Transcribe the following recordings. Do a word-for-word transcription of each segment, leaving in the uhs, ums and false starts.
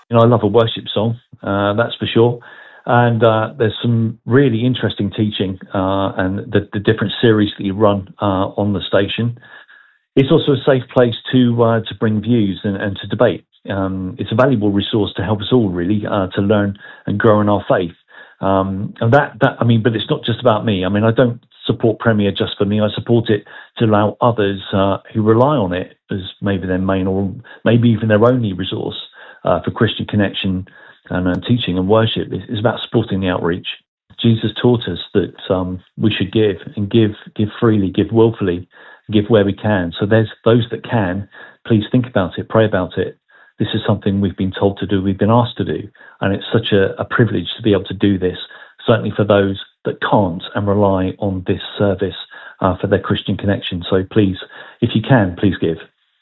You know, I love a worship song, uh, that's for sure. And uh, there's some really interesting teaching uh, and the, the different series that you run uh, on the station. It's also a safe place to uh, to bring views and, and to debate. Um, it's a valuable resource to help us all, really, uh, to learn and grow in our faith. Um, and that, that, I mean, but it's not just about me. I mean, I don't support Premier just for me. I support it to allow others uh, who rely on it as maybe their main or maybe even their only resource uh, for Christian connection and uh, teaching and worship. It's about supporting the outreach. Jesus taught us that um, we should give and give, give freely, give willfully, give where we can. So there's those that can, please think about it, pray about it. This is something we've been told to do, we've been asked to do, and it's such a, a privilege to be able to do this, certainly for those that can't and rely on this service uh, for their Christian connection. So please, if you can, please give.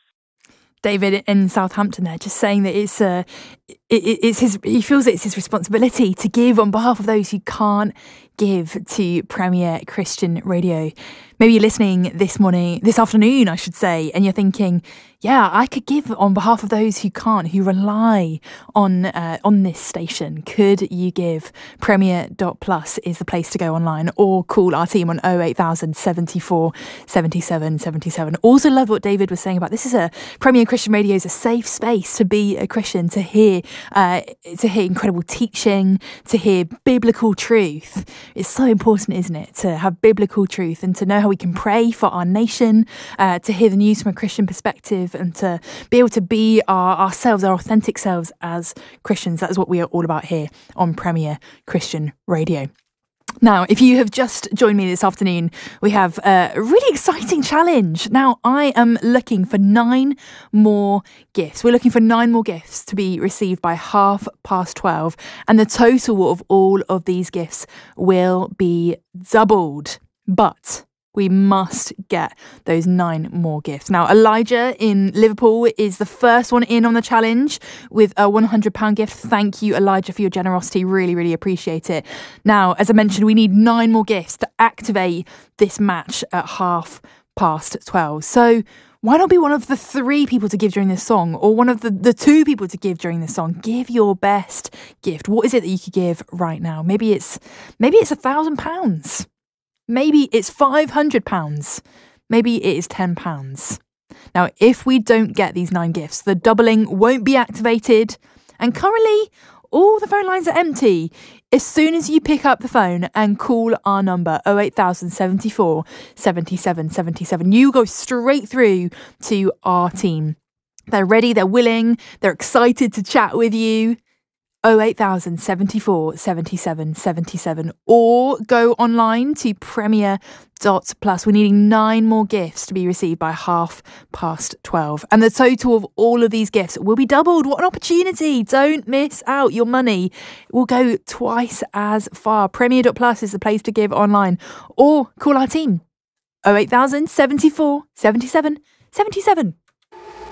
David in Southampton there, just saying that it's uh, it, it's his. He feels it's his responsibility to give on behalf of those who can't give to Premier Christian Radio. Maybe you're listening this morning, this afternoon, I should say, and you're thinking, yeah, I could give on behalf of those who can't, who rely on uh, on this station. Could you give? Premier dot plus is the place to go online, or call our team on oh eight thousand seventy-four seventy-seven seventy-seven. Also love what David was saying about this is a Premier Christian Radio is a safe space to be a Christian, to hear uh, to hear incredible teaching, to hear biblical truth. It's so important, isn't it, to have biblical truth and to know how we can pray for our nation, uh, to hear the news from a Christian perspective, and to be able to be our, ourselves, our authentic selves as Christians. That is what we are all about here on Premier Christian Radio. Now, if you have just joined me this afternoon, we have a really exciting challenge. Now, I am looking for nine more gifts. We're looking for nine more gifts to be received by half past twelve. And the total of all of these gifts will be doubled. But we must get those nine more gifts. Now, Elijah in Liverpool is the first one in on the challenge with a one hundred pounds gift. Thank you, Elijah, for your generosity. Really, really appreciate it. Now, as I mentioned, we need nine more gifts to activate this match at half past twelve. So why not be one of the three people to give during this song, or one of the, the two people to give during this song? Give your best gift. What is it that you could give right now? Maybe it's maybe it's a thousand pounds. Maybe it's five hundred pounds. Maybe it is ten pounds. Now, if we don't get these nine gifts, the doubling won't be activated. And currently, all the phone lines are empty. As soon as you pick up the phone and call our number, oh eight thousand seventy-four seventy-seven seventy-seven, you go straight through to our team. They're ready, they're willing, they're excited to chat with you. oh eight thousand seventy-four seventy-seven seventy-seven, or go online to Premier dot plus. We're needing nine more gifts to be received by half past twelve. And the total of all of these gifts will be doubled. What an opportunity. Don't miss out. Your money will go twice as far. Premier dot plus is the place to give online, or call our team. oh eight thousand seventy-four seventy-seven seventy-seven.